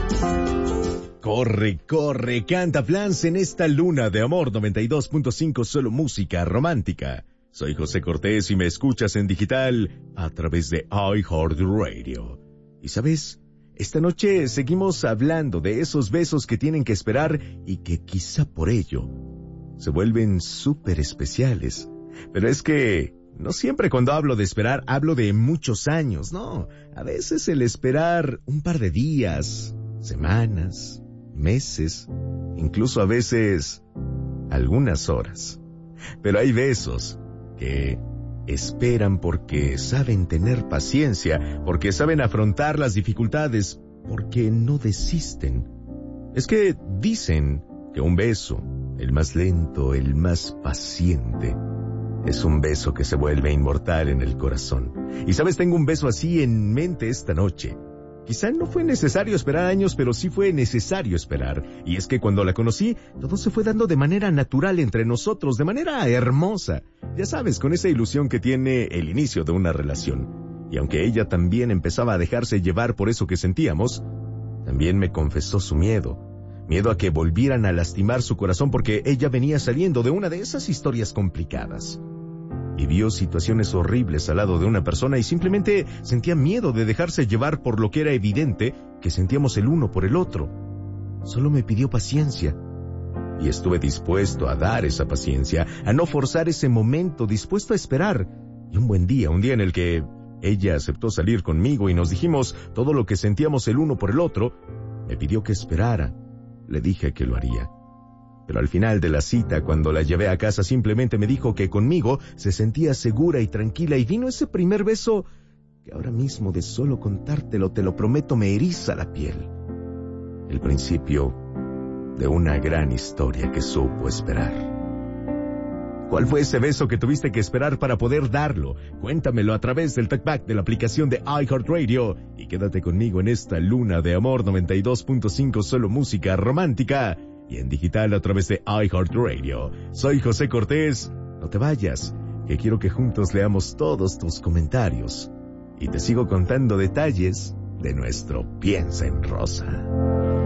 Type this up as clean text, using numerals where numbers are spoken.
Corre, corre, canta Flans en esta luna de amor 92.5, solo música romántica. Soy José Cortés y me escuchas en digital a través de iHeartRadio. Y ¿sabes? Esta noche seguimos hablando de esos besos que tienen que esperar y que quizá por ello se vuelven súper especiales. Pero es que no siempre cuando hablo de esperar hablo de muchos años, no. A veces el esperar un par de días, semanas, meses, incluso a veces algunas horas. Pero hay besos que esperan porque saben tener paciencia, porque saben afrontar las dificultades, porque no desisten. Es que dicen que un beso, el más lento, el más paciente, es un beso que se vuelve inmortal en el corazón. Y sabes, tengo un beso así en mente esta noche. Quizá no fue necesario esperar años, pero sí fue necesario esperar. Y es que cuando la conocí, todo se fue dando de manera natural entre nosotros, de manera hermosa. Ya sabes, con esa ilusión que tiene el inicio de una relación. Y aunque ella también empezaba a dejarse llevar por eso que sentíamos, también me confesó su miedo. Miedo a que volvieran a lastimar su corazón porque ella venía saliendo de una de esas historias complicadas. Vivió situaciones horribles al lado de una persona y simplemente sentía miedo de dejarse llevar por lo que era evidente que sentíamos el uno por el otro. Solo me pidió paciencia. Y estuve dispuesto a dar esa paciencia, a no forzar ese momento, dispuesto a esperar. Y un buen día, un día en el que ella aceptó salir conmigo y nos dijimos todo lo que sentíamos el uno por el otro, me pidió que esperara. Le dije que lo haría. Pero al final de la cita, cuando la llevé a casa, simplemente me dijo que conmigo se sentía segura y tranquila y vino ese primer beso que ahora mismo de solo contártelo, te lo prometo, me eriza la piel. El principio de una gran historia que supo esperar. ¿Cuál fue ese beso que tuviste que esperar para poder darlo? Cuéntamelo a través del talkback de la aplicación de iHeartRadio y quédate conmigo en esta luna de amor 92.5, solo música romántica. Y en digital a través de iHeartRadio. Soy José Cortés. No te vayas, que quiero que juntos leamos todos tus comentarios. Y te sigo contando detalles de nuestro Piensa en Rosa.